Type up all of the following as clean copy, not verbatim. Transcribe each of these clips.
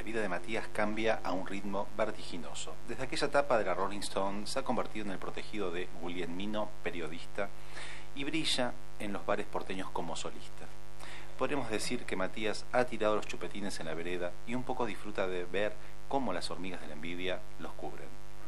vida de Matías cambia a un ritmo vertiginoso. Desde aquella etapa de la Rolling Stone se ha convertido en el protegido de Guglielmino, periodista, y brilla en los bares porteños como solista. Podremos decir que Matías ha tirado los chupetines en la vereda y un poco disfruta de ver cómo las hormigas de la envidia los cubren.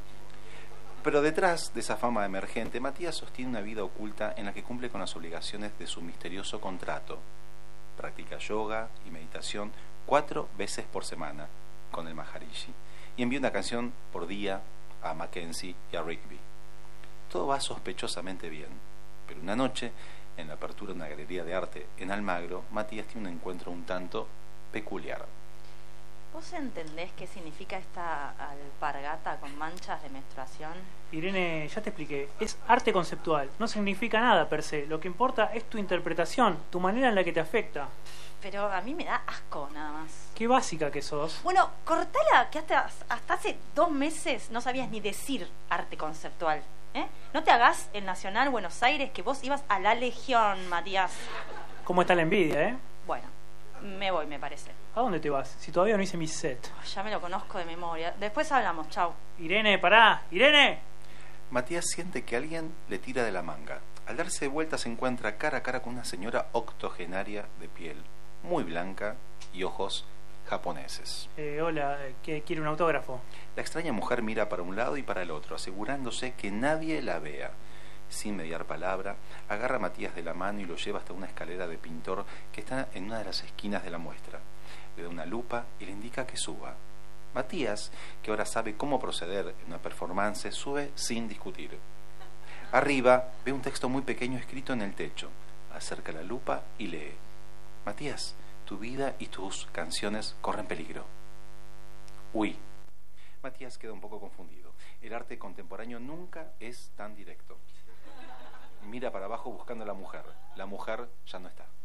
Pero detrás de esa fama emergente, Matías sostiene una vida oculta en la que cumple con las obligaciones de su misterioso contrato. Practica yoga y meditación 4 veces por semana con el Maharishi y envía una canción por día a Mackenzie y a Rigby. Todo va sospechosamente bien, pero una noche, en la apertura de una galería de arte en Almagro, Matías tiene un encuentro un tanto peculiar. ¿Vos entendés qué significa esta alpargata con manchas de menstruación? Irene, ya te expliqué, es arte conceptual, no significa nada per se, lo que importa es tu interpretación, tu manera en la que te afecta. Pero a mí me da asco nada más. Qué básica que sos. Bueno, cortala, que hasta hace 2 meses no sabías ni decir arte conceptual. No te hagas el Nacional Buenos Aires que vos ibas a la Legión, Matías. ¿Cómo está la envidia, Bueno, me voy, me parece. ¿A dónde te vas? Si todavía no hice mi set. Ya me lo conozco de memoria. Después hablamos, chau. Irene, pará, Irene. Matías siente que alguien le tira de la manga. Al darse vuelta se encuentra cara a cara con una señora octogenaria de piel muy blanca y ojos japoneses. Hola, ¿quiere un autógrafo? La extraña mujer mira para un lado y para el otro, asegurándose que nadie la vea. Sin mediar palabra, agarra a Matías de la mano y lo lleva hasta una escalera de pintor que está en una de las esquinas de la muestra. Le da una lupa y le indica que suba. Matías, que ahora sabe cómo proceder en una performance, sube sin discutir. Arriba ve un texto muy pequeño escrito en el techo. Acerca la lupa y lee: Matías, tu vida y tus canciones corren peligro. Uy. Matías queda un poco confundido. El arte contemporáneo nunca es tan directo. Mira para abajo buscando a la mujer. La mujer ya no está.